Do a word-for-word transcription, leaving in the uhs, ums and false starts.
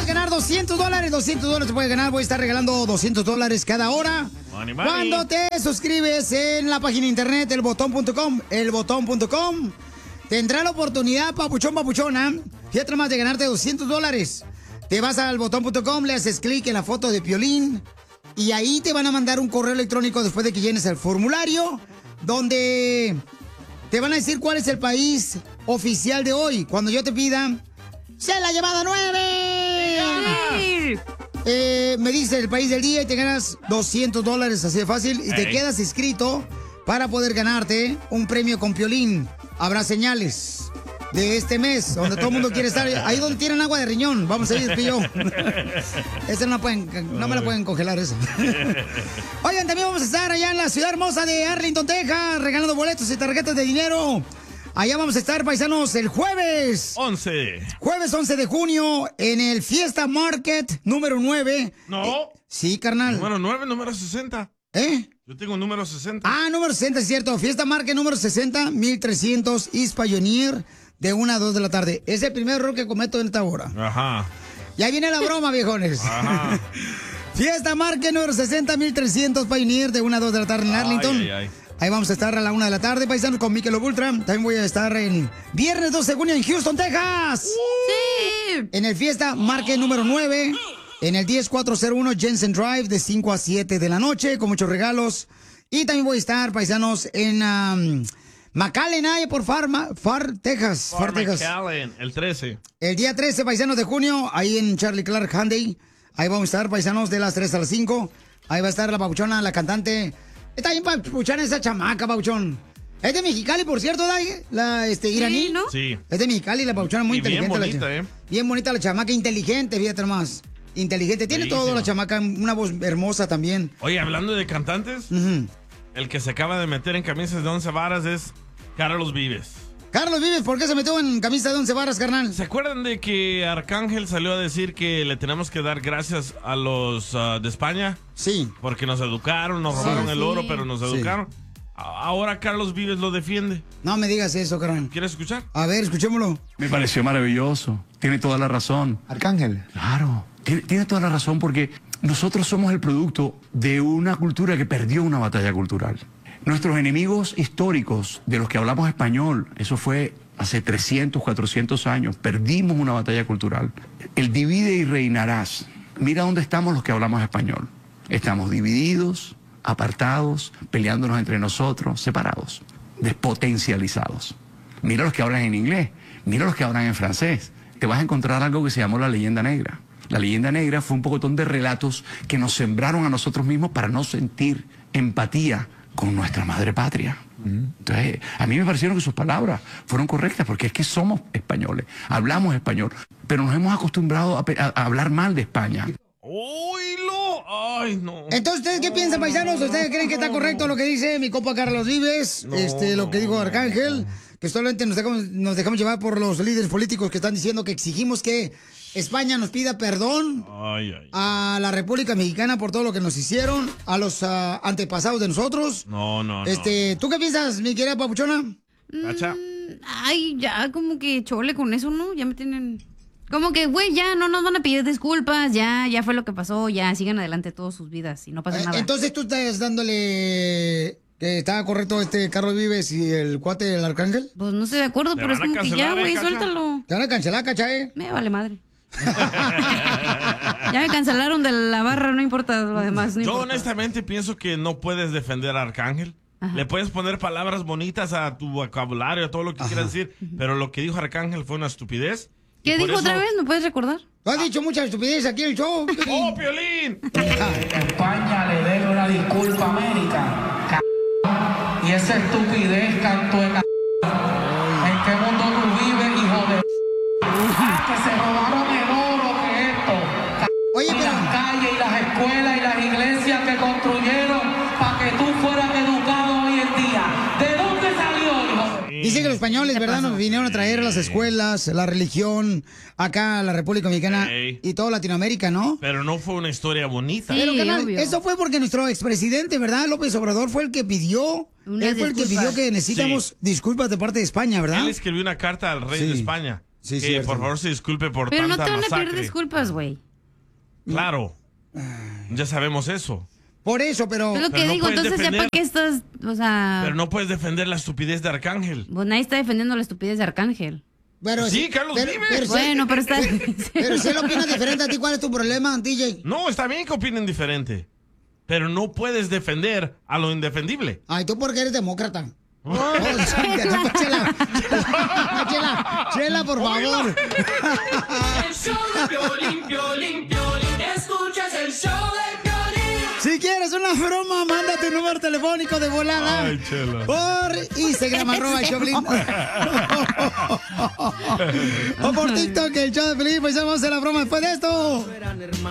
puedes ganar doscientos dólares, doscientos dólares te puedes ganar. Voy a estar regalando doscientos dólares cada hora. Money, money. Cuando te suscribes en la página de internet, el botón punto com, el botón punto com, tendrá la oportunidad, papuchón, papuchona, fíjate más de ganarte doscientos dólares. Te vas al botón punto com, le haces clic en la foto de Piolín y ahí te van a mandar un correo electrónico después de que llenes el formulario, donde te van a decir cuál es el país oficial de hoy. Cuando yo te pida, ¡se la llevada nueve! Sí. Eh, me dice el país del día y te ganas doscientos dólares, así de fácil, y te Hey. quedas inscrito para poder ganarte un premio con Piolín. Habrá señales de este mes, donde todo el mundo quiere estar. Ahí donde tienen agua de riñón, vamos a ir, pillo. Esa no, pueden, no me la pueden congelar, esa. Oigan, también vamos a estar allá en la ciudad hermosa de Arlington, Texas, regalando boletos y tarjetas de dinero. Allá vamos a estar, paisanos, el jueves. once. Jueves once de junio, en el Fiesta Market número nueve. No. Eh, sí, carnal. Número nueve, número sesenta. ¿Eh? Yo tengo número sesenta. Ah, número sesenta, es cierto. Fiesta Market número sesenta, mil trescientos East Pioneer, de una a dos de la tarde. Es el primer error que cometo en esta hora. Ajá. Ya viene la broma, viejones. Ajá. Fiesta Market número sesenta, mil trescientos Pioneer, de una a dos de la tarde en Arlington. Ay, ay, ay. Ahí vamos a estar a la una de la tarde, paisanos, con Michelob Ultra. También voy a estar en viernes doce de junio en Houston, Texas. Sí. En el Fiesta Market número nueve, en el diez cuatrocientos uno Jensen Drive, de cinco a siete de la noche, con muchos regalos. Y también voy a estar, paisanos, en um, McAllen, ahí por Farma, Far, Texas. Far, Far Texas. McAllen, el trece. El día trece, paisanos, de junio, ahí en Charlie Clark Hyundai. Ahí vamos a estar, paisanos, de las tres a las cinco. Ahí va a estar la papuchona, la cantante. Está bien papuchona esa chamaca, papuchón. Es de Mexicali, por cierto, ¿da? La este, iraní. Sí, ¿no? Sí. Es de Mexicali, la papuchona muy Y bien inteligente. bonita, la cha- ¿eh? Bien bonita la chamaca, inteligente, fíjate más. Inteligente. Tiene Bellísima. todo la chamaca, una voz hermosa también. Oye, hablando de cantantes, Ujú. el que se acaba de meter en camisas de once varas es Carlos Vives. Carlos Vives, ¿por qué se metió en camisa de once varas, carnal? ¿Se acuerdan de que Arcángel salió a decir que le tenemos que dar gracias a los ah, de España? Sí. Porque nos educaron, nos robaron el sí. oro, pero nos Sí. educaron. A- Ahora Carlos Vives lo defiende. No me digas eso, carnal. ¿Quieres escuchar? A ver, escuchémoslo. Me pareció maravilloso. Tiene toda la razón. Arcángel. Claro, tiene, tiene toda la razón porque nosotros somos el producto de una cultura que perdió una batalla cultural. Nuestros enemigos históricos, de los que hablamos español, eso fue hace trescientos, cuatrocientos años, perdimos una batalla cultural. El divide y reinarás. Mira dónde estamos los que hablamos español. Estamos divididos, apartados, peleándonos entre nosotros, separados, despotencializados. Mira los que hablan en inglés, mira los que hablan en francés. Te vas a encontrar algo que se llamó la leyenda negra. La leyenda negra fue un pocotón de relatos que nos sembraron a nosotros mismos para no sentir empatía con nuestra madre patria. Entonces, a mí me parecieron que sus palabras fueron correctas porque es que somos españoles, hablamos español, pero nos hemos acostumbrado a, pe- a- a hablar mal de España. ¡Oílo! ¡Ay, no! Entonces, ¿ustedes qué piensan, paisanos? ¿Ustedes creen que está correcto lo que dice mi compa Carlos Vives? No, este, lo que dijo no, Arcángel, que solamente nos dejamos, nos dejamos llevar por los líderes políticos que están diciendo que exigimos que España nos pida perdón Ay, ay. a la República Mexicana por todo lo que nos hicieron, a los ah, antepasados de nosotros. No, no, no. Este, ¿tú qué piensas, mi querida papuchona? ¿Cacha? Ay, ya, como que chole con eso, ¿no? Ya me tienen... Como que, güey, ya no nos van a pedir disculpas, ya, ya fue lo que pasó, ya sigan adelante todas sus vidas y no pasa Eh, nada. Entonces tú estás dándole que estaba correcto este Carlos Vives y el cuate del Arcángel. Pues no estoy de acuerdo, Te pero es van a como que ya, cancelar, ¿eh, güey, Cacha? suéltalo. Te van a cancelar, ¿cachai? Me vale madre. Ya me cancelaron de la barra, no importa lo demás. No Yo importa. honestamente pienso que no puedes defender a Arcángel. Ajá. Le puedes poner palabras bonitas a tu vocabulario, a todo lo que quieras decir, pero lo que dijo Arcángel fue una estupidez. y ¿Qué por dijo eso- otra vez? ¿Me puedes recordar? Tú has dicho mucha estupidez aquí en el show. ¡Oh, Piolín! España le debe una disculpa a América. C- y esa estupidez, canto de c... ¿En qué mundo tú vives, hijo de... Ah, que se robaron el oro, que esto. C- Oye, y pero- las calles y las escuelas y las iglesias que construyeron para que tú fueras educado hoy en día. ¿De dónde salió, hijo de... Dice que los españoles, ¿verdad? Nos vinieron a traer las escuelas, la religión, acá a la República Mexicana Ey. y toda Latinoamérica, ¿no? Pero no fue una historia bonita. Sí. Pero, carnal, obvio. eso fue porque nuestro expresidente, ¿verdad? López Obrador fue el que pidió, Unas él fue el que disculpas. pidió que necesitamos Sí. disculpas de parte de España, ¿verdad? Él escribió una carta al rey Sí. de España. Sí, que cierto. por favor se disculpe por Pero no tanta te van a masacre. pedir disculpas, güey. Claro. Ya sabemos eso. Por eso, pero... Es lo Pero que no digo, puedes entonces ya defender- para qué estás, o sea... Pero no puedes defender la estupidez de Arcángel. Pues nadie está defendiendo la estupidez de Arcángel. pero Sí, Carlos pero, Vives. pero si- Bueno, pero está... Pero si él opina diferente a ti, ¿cuál es tu problema, D J? No, está bien que opinen diferente. Pero no puedes defender a lo indefendible. Ay, tú porque eres demócrata. Oh, chela, chela, chela, chela, por favor. El show de Piolín, Piolín, Piolín. Escuchas el show de Piolín. Si quieres una broma, manda tu número telefónico de volada. Ay, chela. Por Instagram, arroba el Choplin. O por TikTok, el show de Piolín. Pues vamos a hacer la broma después de esto.